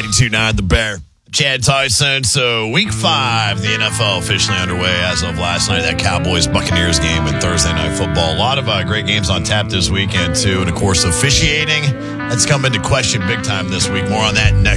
92.9 The Bear. Chad Tyson. So week 5, the NFL officially underway as of last night. That Cowboys-Buccaneers game and Thursday Night Football. A lot of great games on tap this weekend, too. And, of course, officiating. That's come into question big time this week. More on that next.